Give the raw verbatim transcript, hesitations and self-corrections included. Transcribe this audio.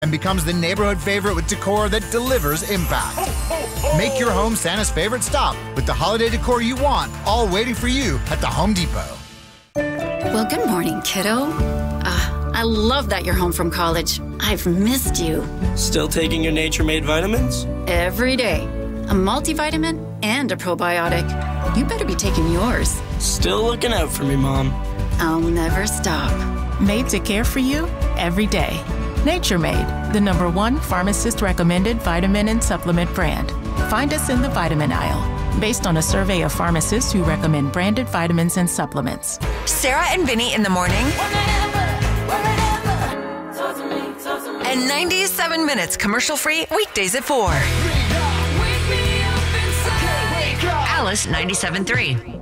and becomes the neighborhood favorite with decor that delivers impact. Make your home Santa's favorite stop with the holiday decor you want, all waiting for you at the Home Depot. Well, good morning, kiddo. Uh, I love that you're home from college. I've missed you. Still taking your Nature Made vitamins? Every day. A multivitamin and a probiotic. You better be taking yours. Still looking out for me, Mom. I'll never stop. Made to care for you every day. Nature Made, the number one pharmacist-recommended vitamin and supplement brand. Find us in the vitamin aisle, based on a survey of pharmacists who recommend branded vitamins and supplements. Sarah and Vinny in the morning. And ninety-seven minutes commercial-free weekdays at four. Alice ninety-seven point three.